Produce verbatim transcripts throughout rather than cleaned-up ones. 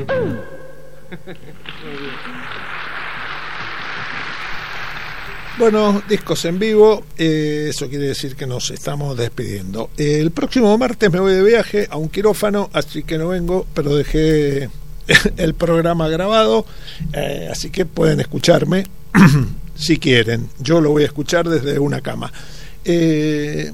Bueno, discos en vivo, eh, eso quiere decir que nos estamos despidiendo. Eh, el próximo martes me voy de viaje a un quirófano, así que no vengo, pero dejé el programa grabado, eh, así que pueden escucharme si quieren. Yo lo voy a escuchar desde una cama. Eh,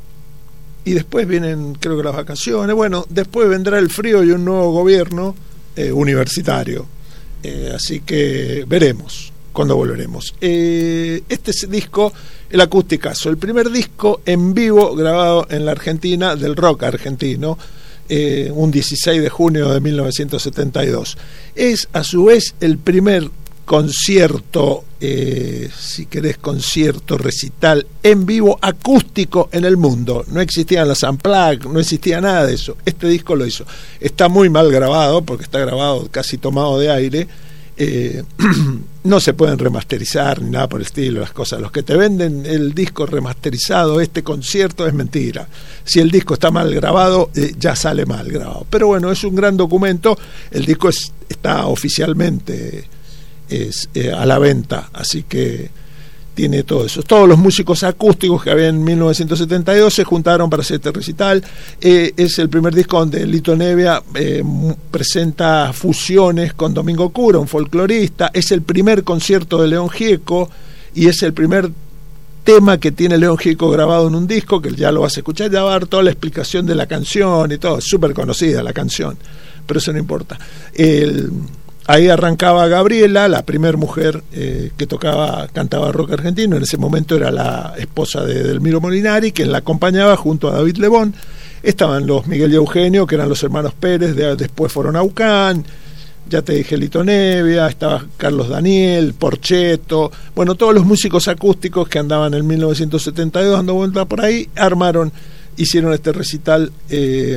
y después vienen, creo que las vacaciones. Bueno, después vendrá el frío y un nuevo gobierno eh, universitario. Eh, así que veremos cuando volveremos. Eh, este es el disco, el Acústicazo, el primer disco en vivo grabado en la Argentina del rock argentino, eh, un dieciséis de junio de mil novecientos setenta y dos. Es a su vez el primer concierto, eh, si querés, concierto, recital en vivo acústico en el mundo. No existían las Unplugged, no existía nada de eso. Este disco lo hizo. Está muy mal grabado porque está grabado casi tomado de aire. Eh, no se pueden remasterizar ni nada por el estilo, las cosas. Los que te venden el disco remasterizado, este concierto, es mentira. Si el disco está mal grabado, eh, ya sale mal grabado. Pero bueno, es un gran documento. El disco es, está oficialmente es, eh, a la venta, así que tiene todo eso. Todos los músicos acústicos que había en mil novecientos setenta y dos se juntaron para hacer este recital. Eh, es el primer disco donde Lito Nevia eh, presenta fusiones con Domingo Cura, un folclorista. Es el primer concierto de León Gieco y es el primer tema que tiene León Gieco grabado en un disco, que ya lo vas a escuchar, ya va a dar toda la explicación de la canción y todo. Es súper conocida la canción, pero eso no importa. El... Ahí arrancaba Gabriela, la primer mujer eh, que tocaba, cantaba rock argentino. En ese momento era la esposa de Delmiro Molinari, quien la acompañaba junto a David Lebón. Estaban los Miguel y Eugenio, que eran los hermanos Pérez, de, después fueron a Ucán, ya te dije Lito Nevia, estaba Carlos Daniel, Porchetto, bueno, todos los músicos acústicos que andaban en mil novecientos setenta y dos dando vuelta por ahí, armaron, hicieron este recital eh,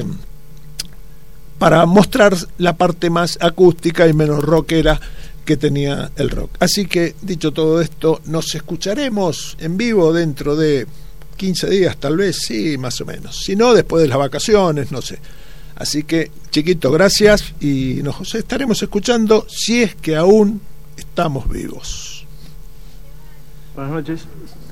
para mostrar la parte más acústica y menos rockera que tenía el rock. Así que, dicho todo esto, nos escucharemos en vivo dentro de quince días, tal vez, sí, más o menos. Si no, después de las vacaciones, no sé. Así que, chiquito, gracias y nos estaremos escuchando si es que aún estamos vivos. Buenas noches.